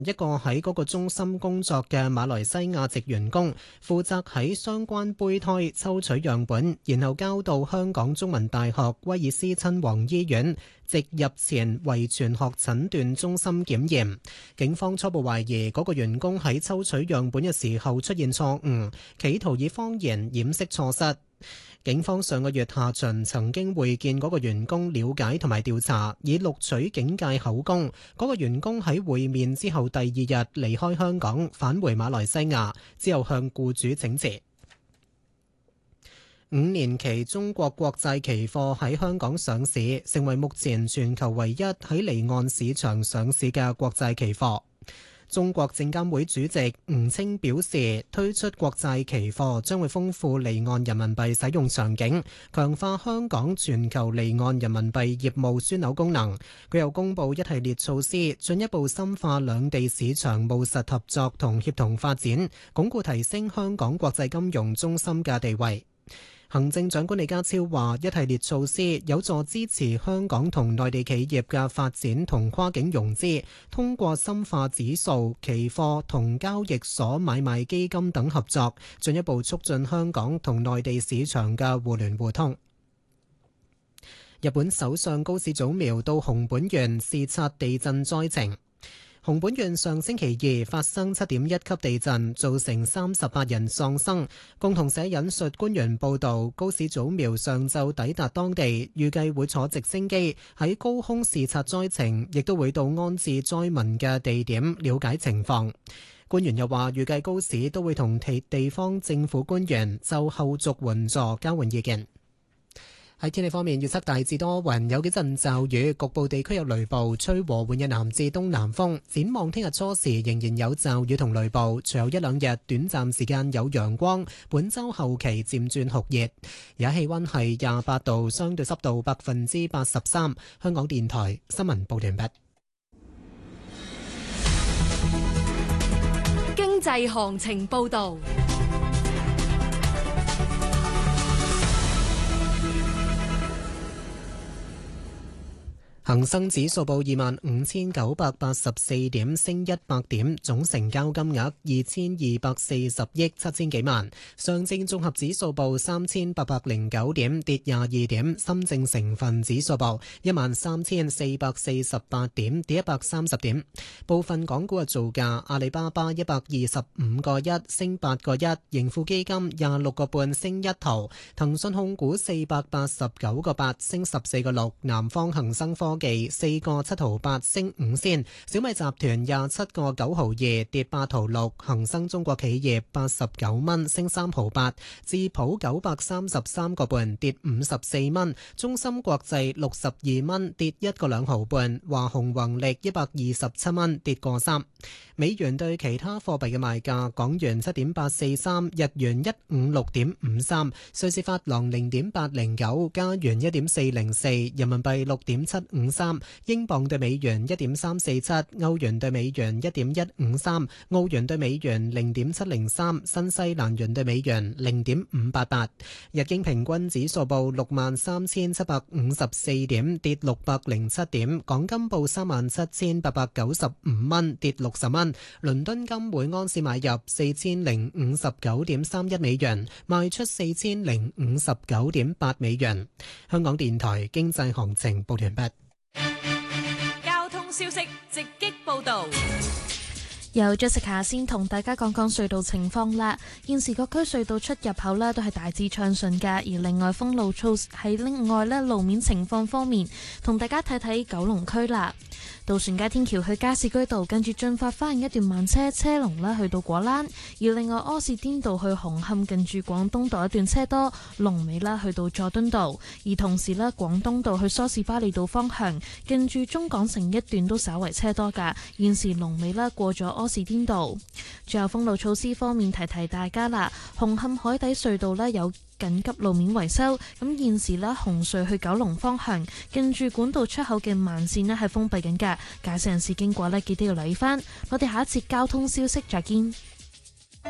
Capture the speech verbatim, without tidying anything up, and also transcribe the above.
一個喺嗰個中心工作嘅馬來西亞籍員工負責喺相關胚胎抽取樣本，然後交到香港中文大學威爾斯親王醫院植入前遺傳學診斷中心檢驗。警方初步懷疑嗰個員工喺抽取樣本嘅時候出現錯誤，企圖以謊言掩飾錯失。警方上個月下旬曾經會見嗰個員工了解同埋調查，以錄取警戒口供。嗰個員工喺會面之後第二日離開香港，返回馬來西亞，之後向僱主請辭。五年期中國國債期貨喺香港上市，成為目前全球唯一喺離岸市場上市嘅國債期貨。中國證監會主席吳清表示，推出國債期貨將會豐富離岸人民幣使用場景，強化香港全球離岸人民幣業務樞紐功能。佢又公布一系列措施，進一步深化兩地市場務實合作同協同發展，鞏固提升香港國際金融中心嘅地位。行政長官李家超話，一系列措施有助支持香港同內地企業嘅發展同跨境融資，通過深化指數、期貨同交易所買賣基金等合作，進一步促進香港同內地市場嘅互聯互通。日本首相高市早苗到熊本縣視察地震災情。熊本縣上星期二發生七點一級地震，造成三十八人喪生。共同社引述官員報道，高市早苗上晝抵達當地，預計會坐直升機喺高空視察災情，亦都會到安置災民嘅地點了解情況。官員又話，預計高市都會同地地方政府官員就後續援助交換意見。喺天氣方面，預測大致多雲，有幾陣驟雨，局部地區有雷暴，吹和緩嘅南至東南風。展望聽日初時仍然有驟雨同雷暴，隨後一兩日短暫時間有陽光。本週後期漸轉酷熱，而家氣溫係廿八度，相對濕度百分之八十三。香港電台新聞報完畢。 經濟行情報道。 恒生指數報二萬五千九百八十四點，升一百點，總成交金額二千二百四十億七千幾萬。上證綜合指數報三千八百零九點，跌廿二點。深證成分指數報一萬三千四百四十八點，跌一百三十點。部分港股嘅造價：阿里巴巴一百二十五個一，升八個一；盈富基金廿六個半，升一毫；騰訊控股四百八十九個八，升十四個六；南方恒生科技四個七毫八，升五仙；小米集團廿七個九毫二，跌八毫六；恒生中國企業八十九蚊，升三毫八；智普九百三十三個半，跌五十四蚊；中芯國際六十二蚊，跌一個兩毫半；華虹宏力一百二十七蚊，跌個三。美元對其他貨幣嘅賣價：港元七點八四三，日元一五六點五三，瑞士法郎零點八零九，加元一點四零四，人民幣六點七五三，英鎊對美元一點三四七，歐元對美元一點一五三，澳元對美元零點七零三，新西蘭元對美元零點五八八。日經平均指數報六萬三千七百五十四點，跌六百零七點。港金報三萬七千八百九十五蚊，跌六十蚊。倫敦金每盎司買入四千零五十九點三一美元，賣出四千零五十九點八美元。香港電台經濟行情報完畢。 交通消息直擊報道。 由 Jessica 先同大家講講隧道情況啦。現時各區隧道出入口呢都係大致暢順㗎，而另外封路措施喺另外呢路面情況方面，同大家睇睇九龍區啦。渡船街天橋去加士居道，跟住進發花園一段慢車車龍呢去到果欄；而另外柯士甸道去紅磡近住廣東道一段車多，龍尾啦去到佐敦道；而同時呢廣東道去梳士巴利道方向近住中港城一段都稍為車多㗎，現時龍尾啦過咗柯士甸道。最後封路措施方面，提提大家啦，紅磡海底隧道呢有緊急路面維修，咁現時呢紅隧去九龍方向近住管道出口嘅慢線呢係封閉緊㗎，駕駛人士經過呢記得要留意返。我哋下一節交通消息再見。